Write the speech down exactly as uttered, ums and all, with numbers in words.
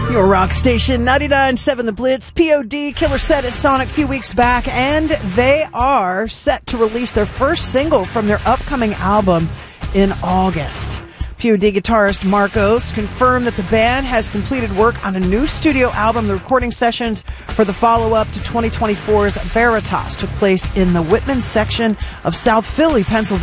Your rock station, ninety-nine point seven The Blitz. P O D, Killer set at Sonic a few weeks back, and they are set to release their first single from their upcoming album in August. P O D guitarist Marcos confirmed that the band has completed work on a new studio album. The recording sessions for the follow-up to twenty twenty-four's Veritas took place in the Whitman section of South Philly, Pennsylvania.